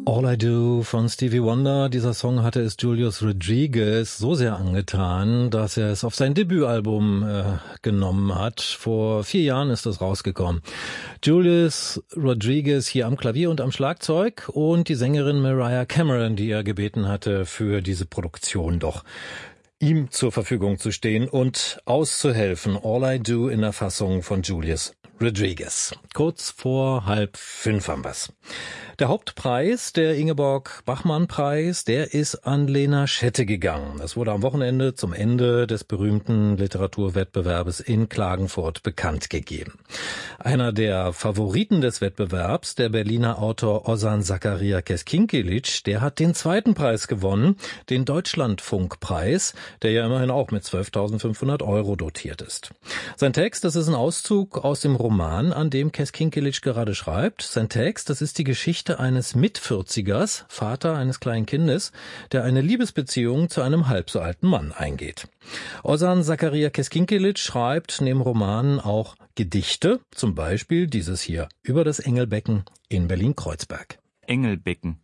All I Do von Stevie Wonder. Dieser Song hatte es Julius Rodriguez so sehr angetan, dass er es auf sein Debütalbum genommen hat. Vor 4 Jahren ist das rausgekommen. Julius Rodriguez hier am Klavier und am Schlagzeug und die Sängerin Mariah Cameron, die er gebeten hatte, für diese Produktion doch ihm zur Verfügung zu stehen und auszuhelfen. All I Do in der Fassung von Julius Rodriguez. Kurz vor 4:30 haben wir's. Der Hauptpreis, der Ingeborg-Bachmann-Preis, der ist an Lena Schette gegangen. Das wurde am Wochenende zum Ende des berühmten Literaturwettbewerbes in Klagenfurt bekannt gegeben. Einer der Favoriten des Wettbewerbs, der Berliner Autor Ozan Zakaria Keskinkelic, der hat den 2. Preis gewonnen, den Deutschlandfunkpreis, der ja immerhin auch mit 12.500 € dotiert ist. Sein Text, das ist ein Auszug aus dem Roman, an dem Keskinkelic gerade schreibt. Sein Text, das ist die Geschichte eines Mit-40ers, Vater eines kleinen Kindes, der eine Liebesbeziehung zu einem halb so alten Mann eingeht. Ozan Zakaria Keskinkelic schreibt neben Romanen auch Gedichte, zum Beispiel dieses hier, über das Engelbecken in Berlin-Kreuzberg. Engelbecken.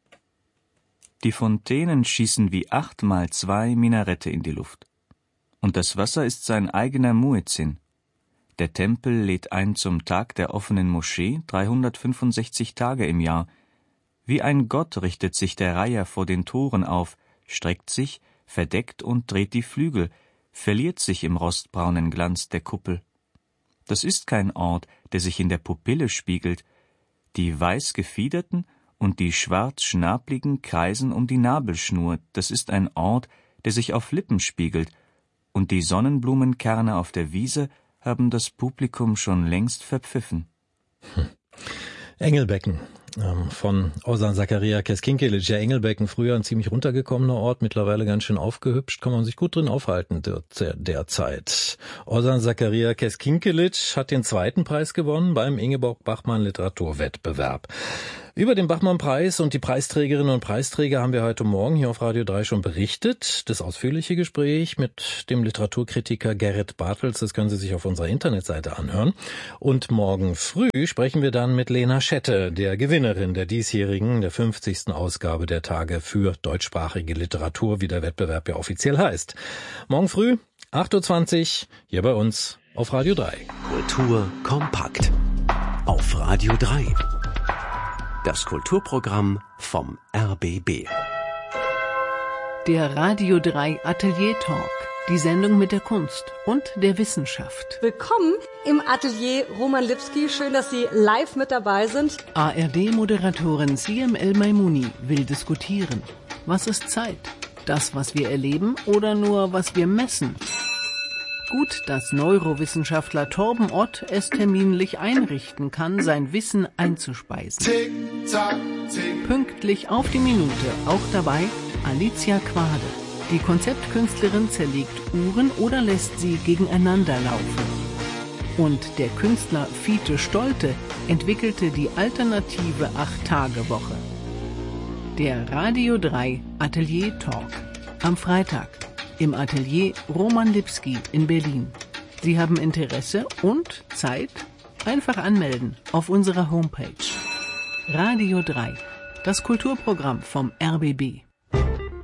Die Fontänen schießen wie 8x2 Minarette in die Luft. Und das Wasser ist sein eigener Muezzin. Der Tempel lädt ein zum Tag der offenen Moschee 365 Tage im Jahr. Wie ein Gott richtet sich der Reiher vor den Toren auf, streckt sich, verdeckt und dreht die Flügel, verliert sich im rostbraunen Glanz der Kuppel. Das ist kein Ort, der sich in der Pupille spiegelt. Die weiß gefiederten und die schwarz schnabligen kreisen um die Nabelschnur. Das ist ein Ort, der sich auf Lippen spiegelt. Und die Sonnenblumenkerne auf der Wiese haben das Publikum schon längst verpfiffen. Engelbecken von Ozan Zakaria Keskinkelic. Ja, Engelbecken, früher ein ziemlich runtergekommener Ort, mittlerweile ganz schön aufgehübscht, kann man sich gut drin aufhalten derzeit. Ozan Zakaria Keskinkelic hat den 2. Preis gewonnen beim Ingeborg-Bachmann Literaturwettbewerb. Über den Bachmann-Preis und die Preisträgerinnen und Preisträger haben wir heute Morgen hier auf Radio 3 schon berichtet. Das ausführliche Gespräch mit dem Literaturkritiker Gerrit Bartels, das können Sie sich auf unserer Internetseite anhören. Und morgen früh sprechen wir dann mit Lena Schette, der Gewinnerin der diesjährigen, der 50. Ausgabe der Tage für deutschsprachige Literatur, wie der Wettbewerb ja offiziell heißt. Morgen früh, 8:20 Uhr, hier bei uns auf Radio 3. Kultur kompakt auf Radio 3. Das Kulturprogramm vom RBB. Der Radio 3 Atelier Talk. Die Sendung mit der Kunst und der Wissenschaft. Willkommen im Atelier Roman Lipski. Schön, dass Sie live mit dabei sind. ARD-Moderatorin Siem El-Maimouni will diskutieren. Was ist Zeit? Das, was wir erleben oder nur, was wir messen? Gut, dass Neurowissenschaftler Torben Ott es terminlich einrichten kann, sein Wissen einzuspeisen. Tick, tack, tick. Pünktlich auf die Minute, auch dabei Alicia Quade. Die Konzeptkünstlerin zerlegt Uhren oder lässt sie gegeneinander laufen. Und der Künstler Fiete Stolte entwickelte die alternative 8-Tage-Woche. Der Radio 3 Atelier Talk. Am Freitag. Im Atelier Roman Lipski in Berlin. Sie haben Interesse und Zeit? Einfach anmelden auf unserer Homepage. Radio 3, das Kulturprogramm vom RBB.